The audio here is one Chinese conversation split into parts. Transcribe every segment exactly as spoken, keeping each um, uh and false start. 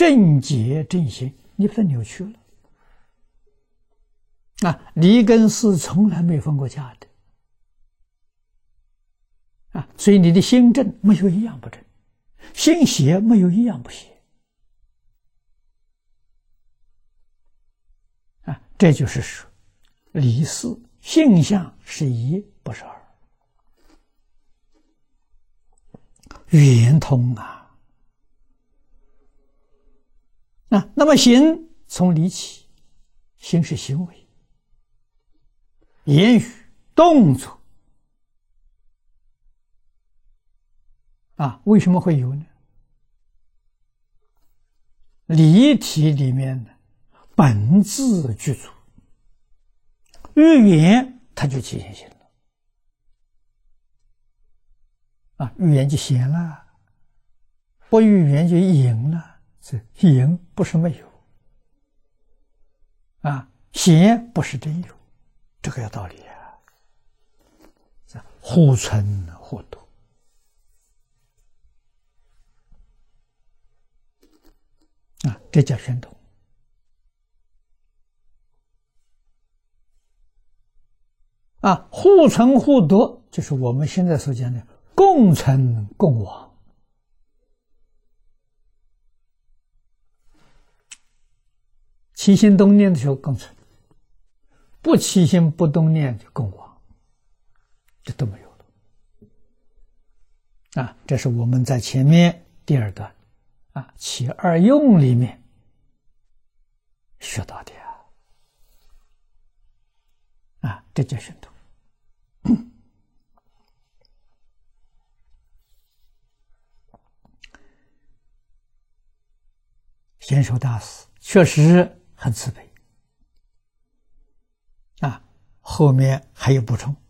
正解正行，你把它扭曲了。啊，理跟事从来没有分过家的。啊，所以你的心正没有一样不正，心邪没有一样不邪。啊，这就是说，理事性相是一，不是二，圆通啊。啊，那么行从理起，行是行为、言语、动作。啊，为什么会有呢？理体里面的本自具足，语言它就体现行了。啊，语言就显了，不语言就隐了。这隐不是没有，啊，显不是真有，这个有道理啊。互存互夺。啊，这叫玄通。啊，互存互夺就是我们现在所讲的共存共亡。起心动念的时候共存，不起心不动念就共亡，这都没有了。啊，这是我们在前面第二段啊，其二用里面学到的啊，啊，这叫玄通。贤首大师确实很慈悲啊，后面还有补充：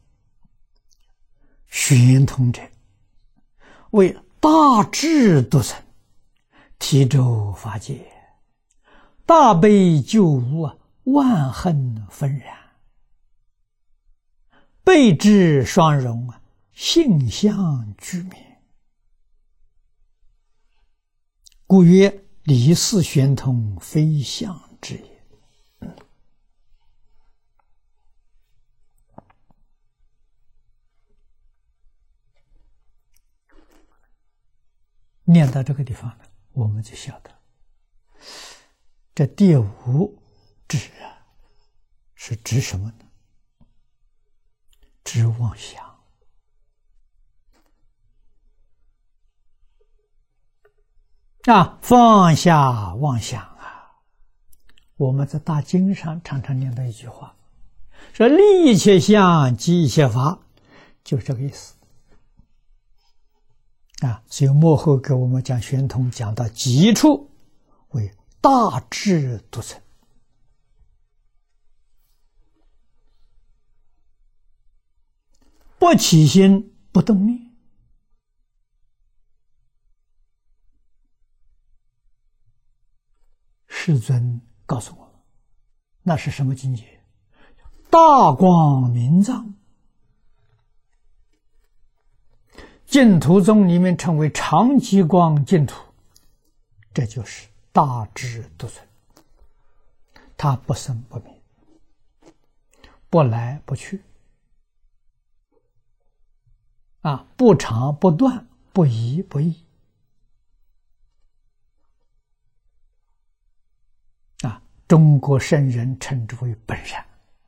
玄通者，为大智独存，体周法界，大悲救无，万恨纷然，悲智双融，性相俱灭，故曰理事玄通，非相之也。嗯、念到这个地方呢，我们就晓得，这第五指啊，是指什么呢？指妄想。啊，放下妄想啊！我们在大经上常常念到一句话，说立一切相，即一切法，就这个意思。啊，所以幕后给我们讲玄通，讲到极处为大智独存。不起心，不动念。世尊告诉我们，那是什么境界？大光明藏，净土宗里面称为常寂光净土，这就是大智独存。它不生不灭，不来不去，啊，不长不断，不移不异。中国圣人称之为本善，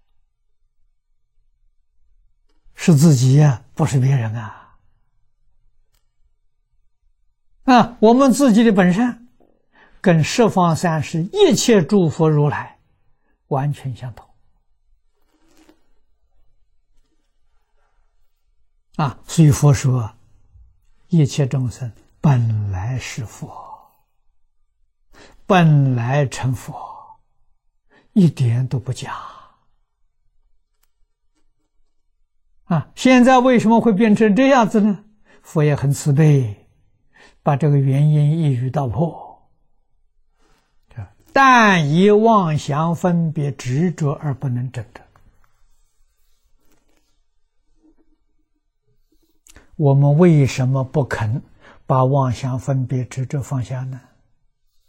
是自己呀、啊，不是别人啊！啊，我们自己的本善，跟十方三世一切诸佛如来完全相同。啊，所以佛说，一切众生本来是佛，本来成佛。一点都不假啊！现在为什么会变成这样子呢？佛也很慈悲，把这个原因一语道破。但以妄想分别执着而不能证得，我们为什么不肯把妄想分别执着放下呢？